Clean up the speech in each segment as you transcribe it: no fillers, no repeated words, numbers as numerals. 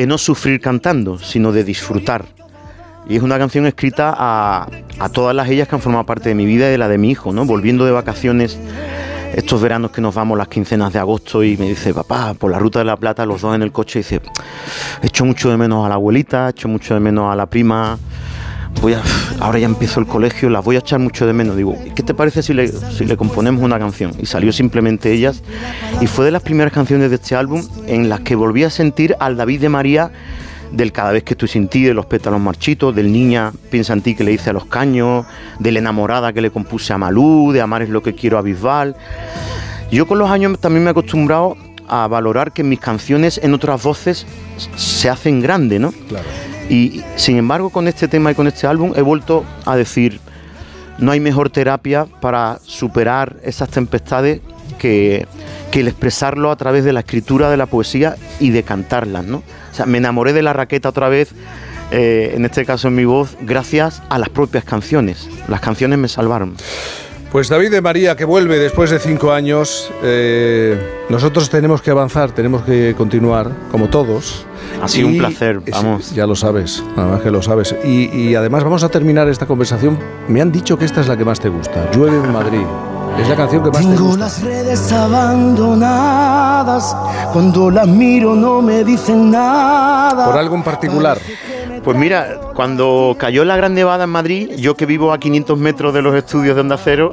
de no sufrir cantando, sino de disfrutar. Y es una canción escrita a todas ellas que han formado parte de mi vida y de la de mi hijo, ¿no? Volviendo de vacaciones, estos veranos que nos vamos las quincenas de agosto, y me dice, papá, por la Ruta de la Plata, los dos en el coche, y dice, echo mucho de menos a la abuelita, echo mucho de menos a la prima, ahora ya empiezo el colegio, las voy a echar mucho de menos. Digo, ¿qué te parece si le componemos una canción? Y salió Simplemente Ellas, y fue de las primeras canciones de este álbum en las que volví a sentir al David de María del Cada vez que estoy sin ti, de Los pétalos marchitos, del Niña, piensa en ti, que le hice a Los Caños, de La enamorada, que le compuse a Malú, de Amar es lo que quiero, a Bisbal. Yo con los años también me he acostumbrado a valorar que mis canciones en otras voces se hacen grandes, ¿no? Claro. Y sin embargo, con este tema y con este álbum he vuelto a decir, no hay mejor terapia para superar esas tempestades que el expresarlo a través de la escritura, de la poesía y de cantarlas, ¿no? O sea, me enamoré de la raqueta otra vez, en este caso en mi voz, gracias a las propias canciones. Las canciones me salvaron. Pues David de María, que vuelve después de 5 años. Nosotros tenemos que avanzar, tenemos que continuar, como todos. Ha sido un placer, vamos. Ya lo sabes, nada más que lo sabes. Y además vamos a terminar esta conversación. Me han dicho que esta es la que más te gusta, Llueve en Madrid. Es la canción que más te gusta. Tengo las redes abandonadas, cuando las miro no me dicen nada. ¿Por algo en particular? Pues mira, cuando cayó la gran nevada en Madrid, yo que vivo a 500 metros de los estudios de Onda Cero,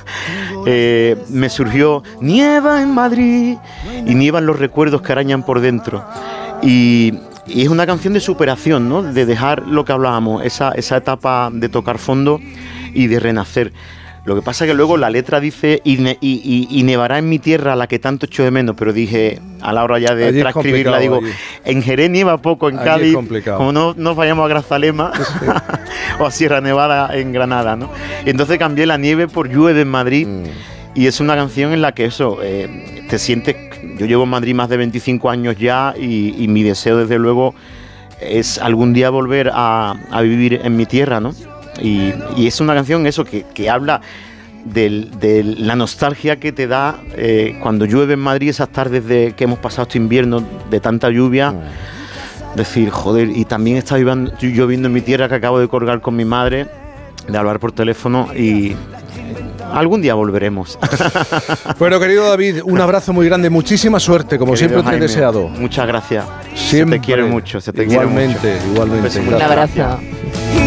me surgió nieva en Madrid y nievan los recuerdos que arañan por dentro. Y es una canción de superación, ¿no? De dejar lo que hablábamos, esa etapa de tocar fondo y de renacer. Lo que pasa es que luego la letra dice y nevará en mi tierra la que tanto echo de menos, pero dije, a la hora ya de transcribirla, digo, en Jerez nieva poco, en Cádiz, como no nos vayamos a Grazalema, sí. O a Sierra Nevada en Granada, ¿no? Y entonces cambié la nieve por Llueve en Madrid, y es una canción en la que eso, te sientes, yo llevo en Madrid más de 25 años ya, y mi deseo desde luego es algún día volver a vivir en mi tierra, ¿no? Y es una canción eso que habla de la nostalgia que te da cuando llueve en Madrid, esas tardes que hemos pasado este invierno de tanta lluvia. Decir, joder, y también está lloviendo en mi tierra, que acabo de colgar con mi madre, de hablar por teléfono, y algún día volveremos. Bueno, querido David, un abrazo muy grande, muchísima suerte, como querido siempre Jaime, te he deseado. Muchas gracias. Siempre. Se te quiere mucho, Igualmente. Un abrazo.